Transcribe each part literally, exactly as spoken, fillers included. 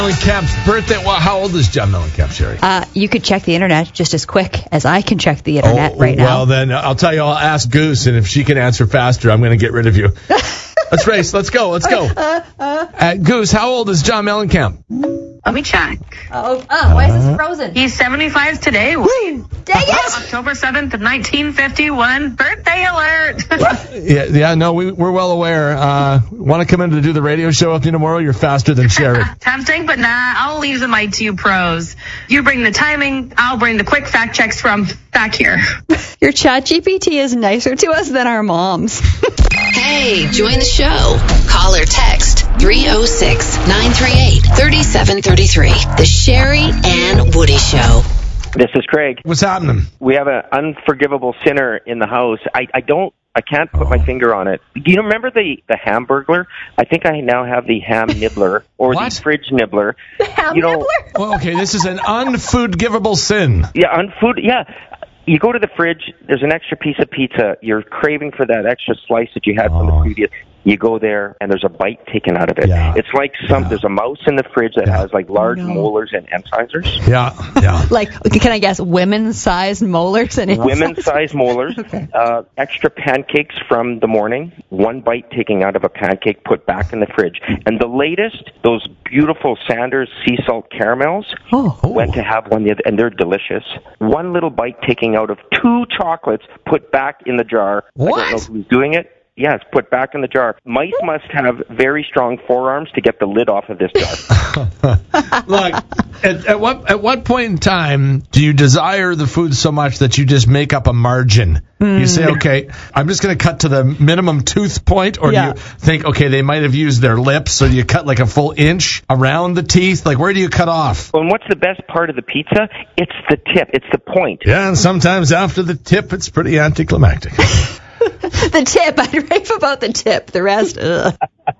Mellencamp's birthday. Well, how old is John Mellencamp, Sherry? Uh, you could check the internet just as quick as I can check the internet oh, right now. Well, then I'll tell you, I'll ask Goose, and if she can answer faster, I'm going to get rid of you. Let's race. Let's go. Let's go. Uh, uh, uh, Goose, how old is John Mellencamp? Let me check. Oh, oh, why is this frozen? He's seventy-five today. Dang it! October seventh, nineteen fifty-one. Birthday alert. yeah, yeah, no, we, we're well aware. Uh, want to come in to do the radio show with me tomorrow? You're faster than Sherry. Tempting, but nah, I'll leave the my two pros. You bring the timing, I'll bring the quick fact checks from back here. Your chat G P T is nicer to us than our moms. Hey, join the show. Call or text three oh six, nine three eight, three seven three three. The Sherry and Woody Show. This is Craig. What's happening? We have an unforgivable sinner in the house. I, I don't, I can't put oh. my finger on it. Do you remember the, the Hamburglar? I think I now have the ham nibbler or What? the fridge nibbler. The ham You know- nibbler? Well, okay, this is an unfoodgivable sin. Yeah, on food, yeah. You go to the fridge, there's an extra piece of pizza. You're craving for that extra slice that you had from the Oh. previous. You go there, and there's a bite taken out of it. Yeah. It's like some. Yeah. There's a mouse in the fridge that Yeah. has like large No. molars and incisors. Yeah, yeah. Like, can I guess, women's-sized molars and Women-sized molars, Okay. uh, extra pancakes from the morning, one bite taking out of a pancake, put back in the fridge. And the latest, those beautiful Sanders sea salt caramels, Oh. went to have one, the other, and they're delicious. One little bite taking out of two chocolates, put back in the jar. I What? don't know who's doing it. Yes, put back in the jar. Mice must have very strong forearms to get the lid off of this jar. Look, at, at what at what point in time do you desire the food so much that you just make up a margin? You say, okay, I'm just going to cut to the minimum tooth point, or Yeah. do you think, okay, they might have used their lips, so you cut like a full inch around the teeth? Like, where do you cut off? Well, and what's the best part of the pizza? It's the tip. It's the point. Yeah, and sometimes after the tip, it's pretty anticlimactic. The tip. I'd rave about the tip. The rest, ugh.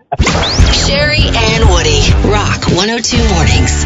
Sherry and Woody. Rock one oh two Mornings.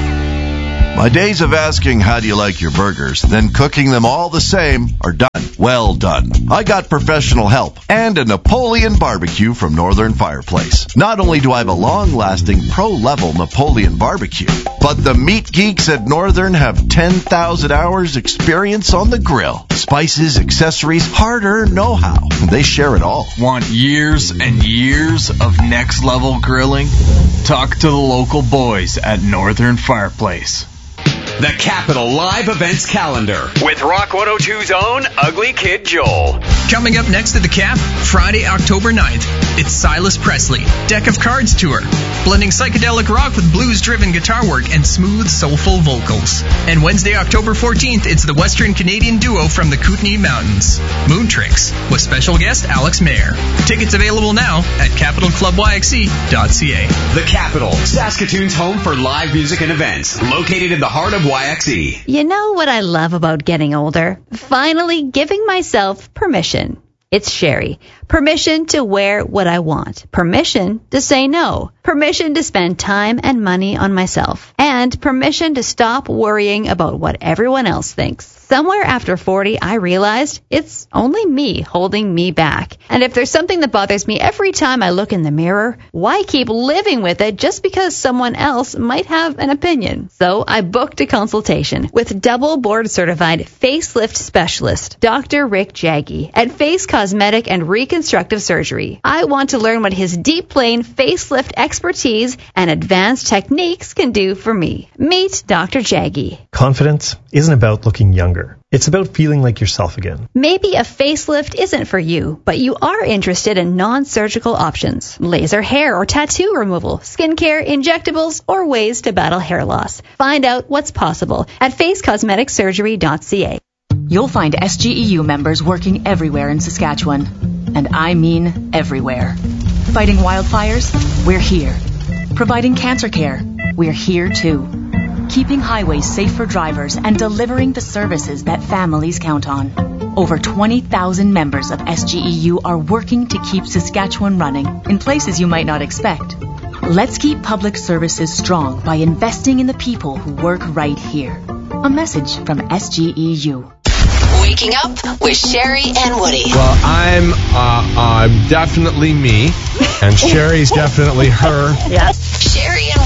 My days of asking how do you like your burgers, then cooking them all the same are done. Well done. I got professional help and a Napoleon barbecue from Northern Fireplace. Not only do I have a long-lasting pro-level Napoleon barbecue, but the meat geeks at Northern have ten thousand hours experience on the grill. Spices, accessories, hard-earned know-how. They share it all. Want years and years of next-level grilling? Talk to the local boys at Northern Fireplace. The Capital Live Events Calendar with Rock one oh two's own Ugly Kid Joel. Coming up next at the Cap, Friday, October ninth, it's Silas Presley, Deck of Cards Tour, blending psychedelic rock with blues-driven guitar work and smooth, soulful vocals. And Wednesday, October fourteenth, it's the Western Canadian duo from the Kootenay Mountains, Moon Tricks, with special guest Alex Mayer. Tickets available now at capital club y x c dot c a. The Capital, Saskatoon's home for live music and events, located in the heart of Y X E. You know what I love about getting older? Finally giving myself permission. It's Sherry. Permission to wear what I want. Permission to say no. Permission to spend time and money on myself. And permission to stop worrying about what everyone else thinks. Somewhere after forty, I realized it's only me holding me back. And if there's something that bothers me every time I look in the mirror, why keep living with it just because someone else might have an opinion? So I booked a consultation with double board certified facelift specialist, Doctor Rick Jaggi, at Face Cosmetic and Reconstructive Surgery. I want to learn what his deep plane facelift expertise and advanced techniques can do for me. Meet Doctor Jaggi. Confidence isn't about looking younger. It's about feeling like yourself again. Maybe a facelift isn't for you, but you are interested in non-surgical options. Laser hair or tattoo removal, skincare, injectables, or ways to battle hair loss. Find out what's possible at face cosmetic surgery dot c a. You'll find S G E U members working everywhere in Saskatchewan. And I mean everywhere. Fighting wildfires? We're here. Providing cancer care? We're here too. Keeping highways safe for drivers and delivering the services that families count on. Over twenty thousand members of S G E U are working to keep Saskatchewan running in places you might not expect. Let's keep public services strong by investing in the people who work right here. A message from S G E U. Waking up with Sherry and Woody. Well, I'm uh, I'm definitely me, and Sherry's definitely her. Yes. Sherry and Woody.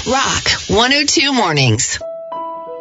Rock one oh two Mornings.